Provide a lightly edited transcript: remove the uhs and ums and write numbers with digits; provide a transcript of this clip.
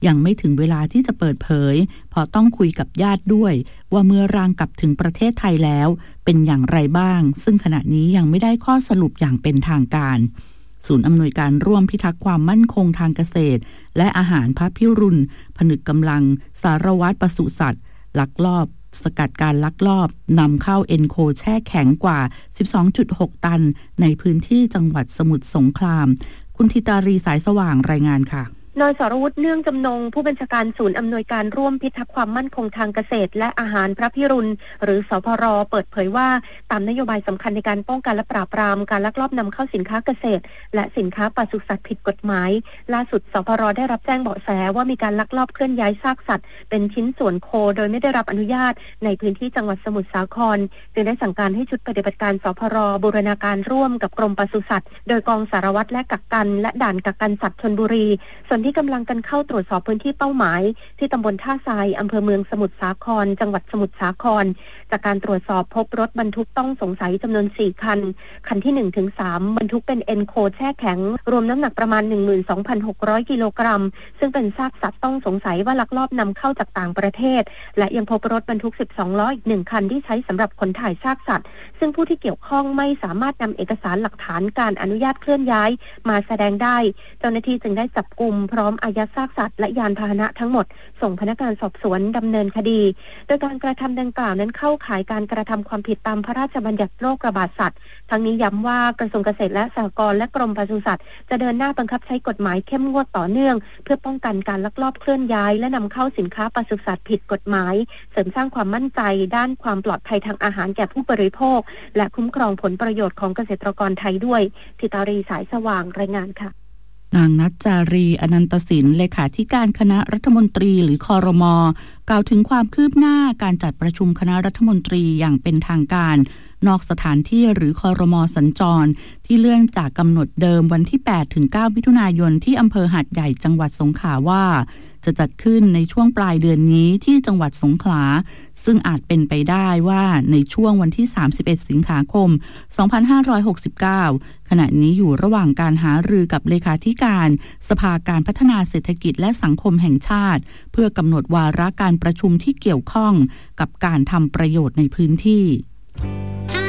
ยังไม่ถึงเวลาที่จะเปิดเผยเพราะต้องคุยกับญาติด้วยว่าเมื่อร่างกลับถึงประเทศไทยแล้วเป็นอย่างไรบ้างซึ่งขณะนี้ยังไม่ได้ข้อสรุปอย่างเป็นทางการศูนย์อำนวยการร่วมพิทักษ์ความมั่นคงทางเกษตรและอาหารพระพิรุณผนึกกำลังสารวัตรปศุสัตว์ลักลอบสกัดการลักลอบนำเข้าเอ็นโคแช่แข็งกว่า 12.6 ตันในพื้นที่จังหวัดสมุทรสงครามคุณธิตารีสายสว่างรายงานค่ะนายสรวุฒิเนื่องจำนงผู้บัญชาการศูนย์อำนวยการร่วมพิทักษ์ความมั่นคงทางเกษตรและอาหารพระพิรุณหรือสพรเปิดเผยว่าตามนโยบายสำคัญในการป้องกันและปราบปรามการลักลอบนำเข้าสินค้าเกษตรและสินค้าปศุสัตว์ผิดกฎหมายล่าสุดสพรได้รับแจ้งเบาะแสว่ามีการลักลอบเคลื่อนย้ายซากสัตว์เป็นชิ้นส่วนโคโดยไม่ได้รับอนุญาตในพื้นที่จังหวัดสมุทรสาครจึงได้สั่งการให้ชุดปฏิบัติการสพรบูรณาการร่วมกับกรมปศุสัตว์โดยกองสารวัตรและกักกันและด่านกักกันสัตว์ชลบุรีส่วนที่กำลังกันเข้าตรวจสอบพื้นที่เป้าหมายที่ตำบลท่าทรายอำเภอเมืองสมุทรสาครจังหวัดสมุทรสาครจากการตรวจสอบพบรถบรรทุกต้องสงสัยจำนวน4คันคันที่ 1-3 บรรทุกเป็นเอ็นโคแช่แข็งรวมน้ำหนักประมาณ 12,600 กิโลกรัมซึ่งเป็นซากสัตว์ต้องสงสัยว่าลักลอบนำเข้าจากต่างประเทศและยังพบรถบรรทุก12ล้ออีก1คันที่ใช้สำหรับขนถ่ายซากสัตว์ซึ่งผู้ที่เกี่ยวข้องไม่สามารถนำเอกสารหลักฐานการอนุญาตเคลื่อนย้ายมาแสดงได้เจ้าหน้าที่จึงได้จับกุมพร้อมอายัดซากสัตว์และยานพาหนะทั้งหมดส่งพนักงานสอบสวนดำเนินคดีโดยการกระทำดังกล่าวนั้นเข้าข่ายการกระทำความผิดตามพระราชบัญญัติโรคระบาดสัตว์ทั้งนี้ย้ำว่ากระทรวงเกษตรและสหกรณ์และกรมปศุสัตว์จะเดินหน้าบังคับใช้กฎหมายเข้มงวดต่อเนื่องเพื่อป้องกันการลักลอบเคลื่อนย้ายและนำเข้าสินค้าปศุสัตว์ผิดกฎหมายเสริมสร้างความมั่นใจด้านความปลอดภัยทางอาหารแก่ผู้บริโภคและคุ้มครองผลประโยชน์ของเกษตรกรไทยด้วยธิตารีสายสว่างรายงานค่ะนางนัจจารีอนันตสินเลขาธิการคณะรัฐมนตรีหรือครม.กล่าวถึงความคืบหน้าการจัดประชุมคณะรัฐมนตรีอย่างเป็นทางการนอกสถานที่หรือครม.สัญจรที่เลื่อนจากกำหนดเดิมวันที่ 8-9 มิถุนายนที่อำเภอหาดใหญ่จังหวัดสงขลาว่าจะจัดขึ้นในช่วงปลายเดือนนี้ที่จังหวัดสงขลาซึ่งอาจเป็นไปได้ว่าในช่วงวันที่ 31 สิงหาคม 2569 ขณะนี้อยู่ระหว่างการหารือกับเลขาธิการสภาการพัฒนาเศรษฐกิจและสังคมแห่งชาติเพื่อกำหนดวาระการประชุมที่เกี่ยวข้องกับการทำประโยชน์ในพื้นที่